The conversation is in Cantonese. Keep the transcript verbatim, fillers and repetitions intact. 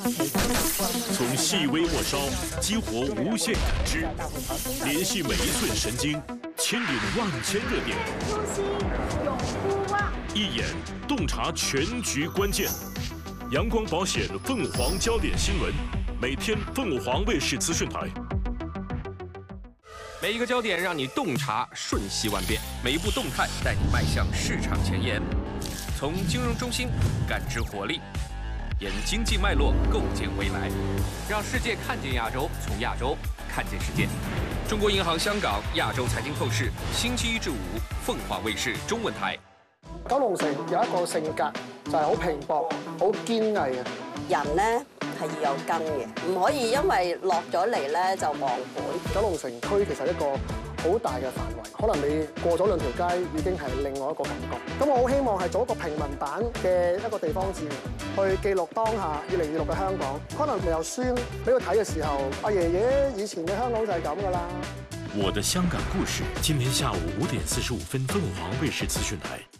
从细微末梢激活无限感知，联系每一寸神经，牵引万千热点。 呼吸，永呼哇！ 一眼洞察全局关键。阳光保险凤凰焦点新闻，每天凤凰卫视资讯台。 每一个焦点让你洞察瞬息万变，每一步动态带你迈向市场前沿。从金融中心感知活力，沿经济脉络构建未来，让世界看见亚洲，从亚洲看见世界。中国银行香港亚洲財經透視，星期一至五，鳳凰衛視中文台。 九龍城有一個性格就係好拼搏、好堅毅嘅人咧。係要有根嘅，唔可以因為落咗嚟咧就忘本。 九龍城區其實一個好大嘅範圍，可能你過咗兩條街已經係另外一個感覺。咁我好希望係做一個平民版嘅一個地方志，去記錄當下二零二六嘅香港。可能你有孫俾佢睇嘅時候，阿爺爺以前嘅香港就係咁㗎啦。 我的香港故事，今天下午五點四十五分，鳳凰衛視資訊台。